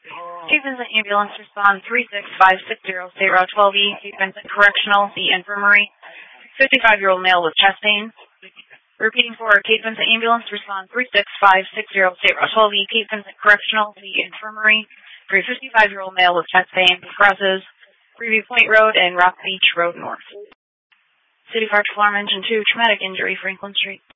Cape Vincent Ambulance, respond 36560, State Route 12E, Cape Vincent Correctional, the Infirmary. 55-year-old male with chest pain. Repeating for Cape Vincent Ambulance, respond 36560, State Route 12E, Cape Vincent Correctional, the Infirmary. For a 55-year-old male with chest pain who crosses Preview Point Road and Rock Beach Road North. City Fire Alarm Engine 2, traumatic injury, Franklin Street.